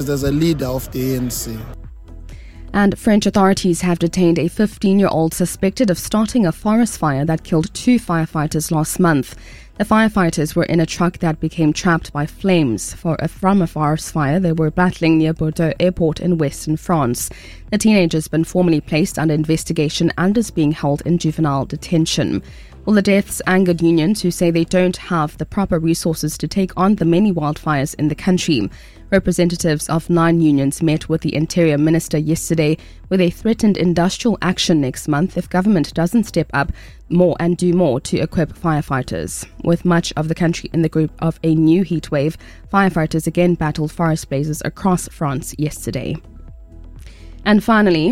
as a leader of the ANC. And French authorities have detained a 15-year-old suspected of starting a forest fire that killed 2 firefighters last month. The firefighters were in a truck that became trapped by flames from a forest fire they were battling near Bordeaux Airport in western France. The teenager has been formally placed under investigation and is being held in juvenile detention. Well, the deaths angered unions who say they don't have the proper resources to take on the many wildfires in the country. Representatives of 9 unions met with the Interior Minister yesterday where they threatened industrial action next month if government doesn't step up more and do more to equip firefighters. With much of the country in the grip of a new heat wave, firefighters again battled forest blazes across France yesterday. And finally,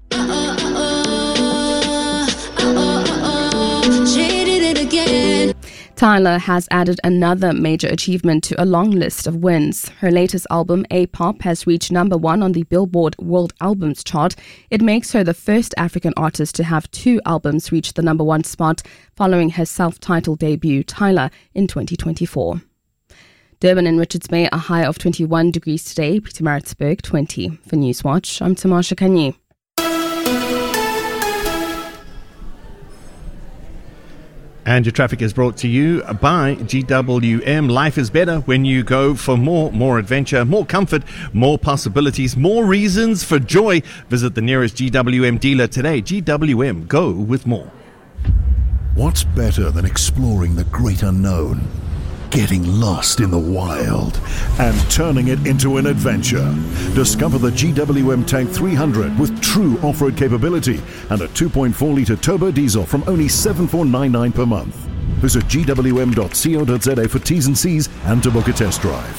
Tyla has added another major achievement to a long list of wins. Her latest album, A-Pop, has reached number 1 on the Billboard World Albums chart. It makes her the first African artist to have 2 albums reach the number 1 spot following her self-titled debut, Tyla, in 2024. Durban and Richards Bay, a high of 21 degrees today. Pietermaritzburg, 20. For Newswatch, I'm Tamasha Kanyi. And your traffic is brought to you by GWM. Life is better when you go for more adventure, more comfort, more possibilities, more reasons for joy. Visit the nearest GWM dealer today. GWM, go with more. What's better than exploring the great unknown? Getting lost in the wild and turning it into an adventure. Discover the GWM Tank 300 with true off-road capability and a 2.4-litre turbo diesel from only $7,499 per month. Visit gwm.co.za for T's and C's and to book a test drive.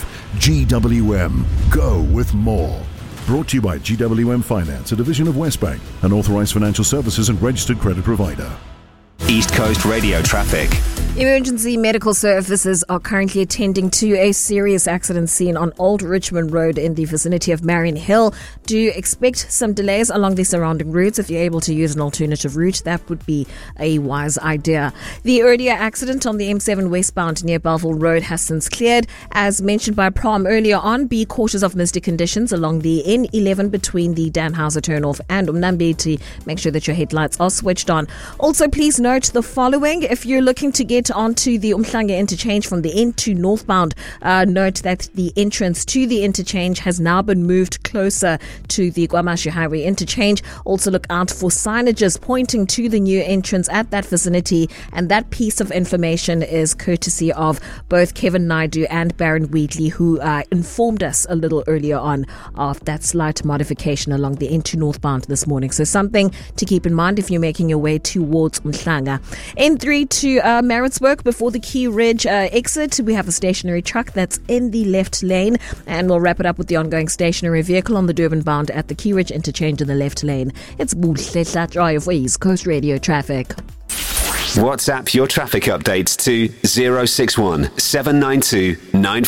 GWM, go with more. Brought to you by GWM Finance, a division of Westbank, an authorised financial services and registered credit provider. East Coast Radio traffic. Emergency medical services are currently attending to a serious accident scene on Old Richmond Road in the vicinity of Marion Hill. Do expect some delays along the surrounding routes. If you're able to use an alternative route, that would be a wise idea. The earlier accident on the M7 westbound near Belleville Road has since cleared. As mentioned by Prom earlier on, be cautious of misty conditions along the N11 between the Danhauser turnoff and Umnambeti. Make sure that your headlights are switched on. Also, please note the following. If you're looking to get onto the Umhlanga interchange from the N2 northbound, note that the entrance to the interchange has now been moved closer to the KwaMashu Highway interchange. Also look out for signages pointing to the new entrance at that vicinity, and that piece of information is courtesy of both Kevin Naidu and Baron Wheatley, who informed us a little earlier on of that slight modification along the N2 northbound this morning. So something to keep in mind if you're making your way towards Umhlanga. N3 to Maritzburg before the Key Ridge exit, we have a stationary truck that's in the left lane, and we'll wrap it up with the ongoing stationary vehicle on the Durban bound at the Key Ridge interchange in the left lane. It's Buhle Drive for East Coast Radio traffic. WhatsApp your traffic updates to 061 792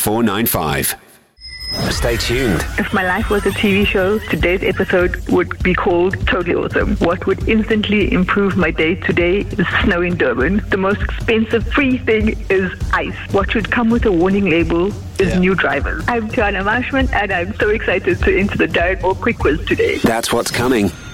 9495. Stay tuned. If my life was a TV show, today's episode would be called Totally Awesome. What would instantly improve my day today is snow in Durban. The most expensive free thing is ice. What should come with a warning label is new drivers. I'm Tiana Marshman, and I'm so excited to enter the Darren Moore Quick Quiz today. That's what's coming.